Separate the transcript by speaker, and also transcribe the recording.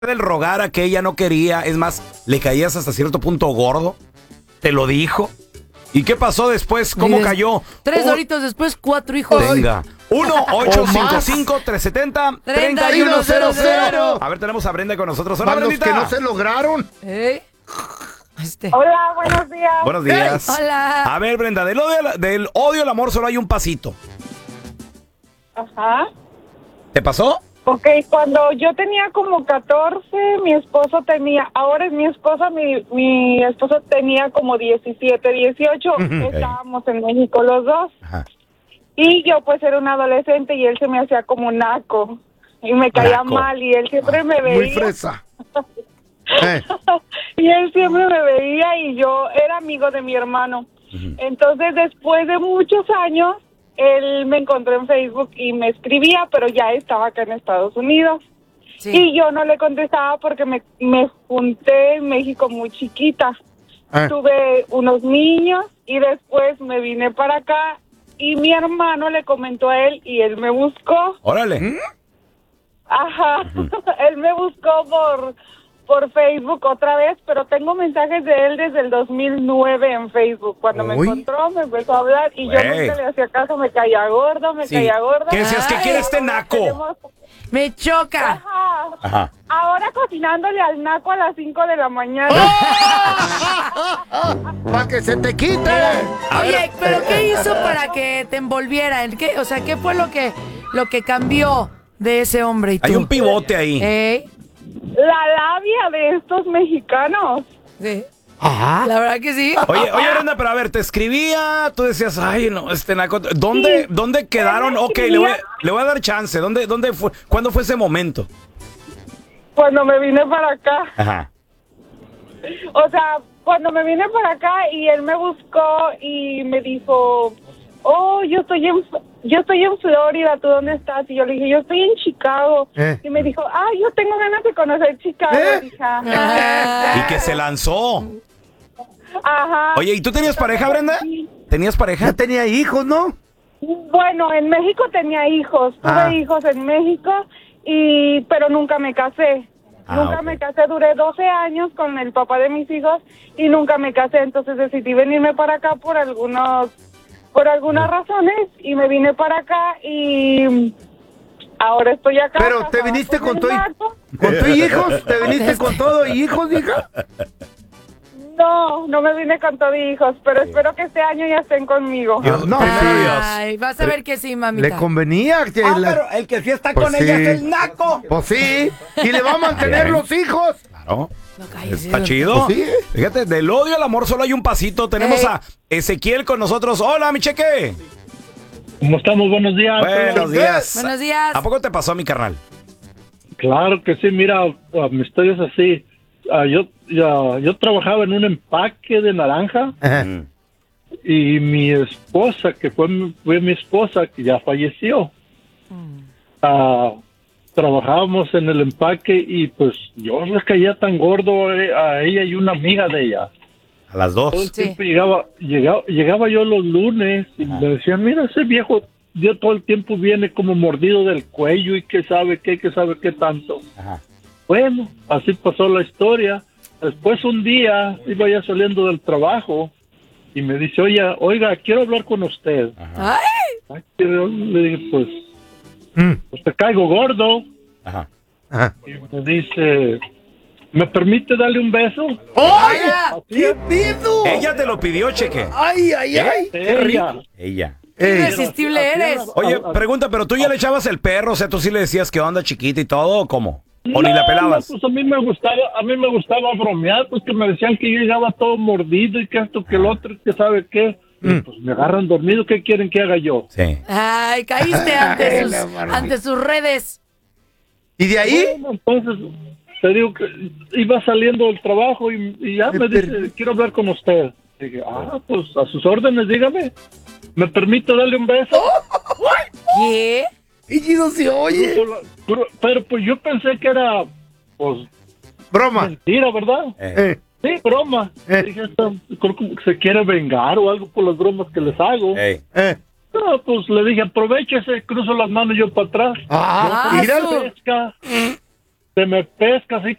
Speaker 1: del rogar a que ella no quería, es más, le caías hasta cierto punto gordo, te lo dijo. ¿Y qué pasó después? ¿Cómo cayó?
Speaker 2: 3 horitos después, 4 hijos.
Speaker 1: Venga. 1-855-370-3100. A ver, tenemos a Brenda con nosotros. Hola,
Speaker 3: Para los
Speaker 1: Brendita.
Speaker 3: que no se lograron.
Speaker 4: Hola, buenos días.
Speaker 1: Buenos días.
Speaker 2: Hola.
Speaker 1: A ver, Brenda, del odio al amor solo hay un pasito.
Speaker 4: Ajá.
Speaker 1: ¿Te pasó?
Speaker 4: Ok, cuando yo tenía como 14, mi esposo tenía, ahora es mi esposa, mi esposo tenía como 17, 18. Estábamos en México los dos.
Speaker 1: Ajá.
Speaker 4: Y yo pues era un adolescente y él se me hacía como naco. Y me caía
Speaker 1: Naco.
Speaker 4: mal y él siempre me veía.
Speaker 3: Muy fresa.
Speaker 4: Y él siempre me veía y yo era amigo de mi hermano. Entonces, después de muchos años, él me encontró en Facebook y me escribía, pero ya estaba acá en Estados Unidos.
Speaker 2: Sí.
Speaker 4: Y yo no le contestaba porque me junté en México muy chiquita. Tuve unos niños y después me vine para acá y mi hermano le comentó a él y él me buscó.
Speaker 1: Órale.
Speaker 4: Ajá, él me buscó por Facebook otra vez, pero tengo mensajes de él desde el 2009 en Facebook. Cuando me encontró, me empezó a hablar y yo nunca le hacía caso, me caía gordo, caía gorda.
Speaker 1: ¿Qué decías? ¿Qué quiere este naco?
Speaker 2: Me choca.
Speaker 4: Ajá.
Speaker 1: Ajá.
Speaker 4: Ahora cocinándole al naco a las 5 de la mañana.
Speaker 3: ¡Para que se te quite!
Speaker 2: Oye, pero ¿qué hizo para que te envolviera? ¿Qué, o sea, ¿qué fue lo que cambió de ese hombre y tú?
Speaker 1: Hay un pivote ahí.
Speaker 4: La labia de estos mexicanos.
Speaker 2: Sí.
Speaker 3: Ajá.
Speaker 2: La verdad que sí.
Speaker 1: Oye, Brenda, pero a ver, te escribía, tú decías, ay, no, naco. ¿Dónde quedaron? Ok, le voy a dar chance. ¿Dónde fue? ¿Cuándo fue ese momento?
Speaker 4: Cuando me vine para acá.
Speaker 1: Ajá.
Speaker 4: O sea, cuando me vine para acá y él me buscó y me dijo, oh, yo estoy en Florida, ¿tú dónde estás? Y yo le dije, yo estoy en Chicago. Y me dijo, yo tengo ganas de conocer Chicago, hija.
Speaker 1: Y que se lanzó.
Speaker 4: Ajá.
Speaker 1: Oye, ¿y tú tenías pareja, Brenda? ¿Tenías pareja?
Speaker 3: Ya tenía hijos, ¿no?
Speaker 4: Bueno, en México tenía hijos, tuve hijos en México, pero nunca me casé. Nunca me casé, duré 12 años con el papá de mis hijos y nunca me casé, entonces decidí venirme para acá por algunas razones y me vine para acá y ahora estoy acá.
Speaker 3: Pero te viniste con tu hijos, te viniste con todo y hijos, hija.
Speaker 4: No me vine con todo y hijos, pero espero que este año ya estén conmigo.
Speaker 3: No,
Speaker 2: Ay, vas a ver que sí, mamita.
Speaker 3: le convenía que
Speaker 1: pero el que sí está
Speaker 3: Pues
Speaker 1: con ella
Speaker 3: sí.
Speaker 1: es el naco.
Speaker 3: Pues sí, y le va a mantener los hijos.
Speaker 1: Claro.
Speaker 2: No, cállese,
Speaker 1: Está
Speaker 2: don
Speaker 1: chido.
Speaker 3: Pues sí.
Speaker 1: Fíjate, del odio al amor solo hay un pasito. Tenemos a Ezequiel con nosotros. Hola, mi cheque.
Speaker 5: ¿Cómo estamos? Buenos días.
Speaker 1: Buenos días.
Speaker 2: Buenos días.
Speaker 1: ¿A poco te pasó, mi carnal?
Speaker 5: Claro que sí, mira, mi historia es así. Yo trabajaba en un empaque de naranja y mi esposa, que fue mi esposa, que ya falleció, trabajábamos en el empaque y pues yo les caía tan gordo a ella y una amiga de ella.
Speaker 1: A las dos.
Speaker 5: Todo el tiempo llegaba yo los lunes y me decían, mira, ese viejo yo todo el tiempo viene como mordido del cuello y que sabe qué tanto.
Speaker 1: Ajá.
Speaker 5: Bueno, así pasó la historia. Después un día iba ya saliendo del trabajo y me dice, oiga, quiero hablar con usted.
Speaker 2: Ay.
Speaker 5: Le dije, pues te caigo gordo.
Speaker 1: Ajá.
Speaker 5: Y me dice, ¿me permite darle un beso?
Speaker 3: ¡Ay! ¡Qué pido!
Speaker 1: Ella te lo pidió, cheque.
Speaker 3: ¡Ay, ay, ay!
Speaker 1: Ella.
Speaker 2: Irresistible eres.
Speaker 1: Oye, pregunta, ¿pero tú ya le echabas el perro? O sea, ¿tú sí le decías que onda chiquita y todo o cómo? ¿O ni la pelabas?
Speaker 5: No, pues a mí me gustaba bromear, pues que me decían que yo llegaba todo mordido y que esto, que el otro, que sabe qué. Y pues me agarran dormido, ¿qué quieren que haga yo?
Speaker 1: Sí.
Speaker 2: Ay, caíste ante sus redes.
Speaker 3: ¿Y de ahí?
Speaker 5: Bueno, entonces, te digo que iba saliendo del trabajo y ya me dice, quiero hablar con usted. Y dije, pues a sus órdenes, dígame. ¿Me permite darle un beso?
Speaker 2: ¿Qué?
Speaker 3: Y no se oye.
Speaker 5: Pero pues yo pensé que era, pues,
Speaker 3: Broma.
Speaker 5: mentira, ¿verdad? Sí, broma. Dije, creo que se quiere vengar o algo por las bromas que les hago. No, pues le dije, aprovechese, cruzo las manos yo para atrás.
Speaker 3: Mira.
Speaker 5: Pesca. se me pesca así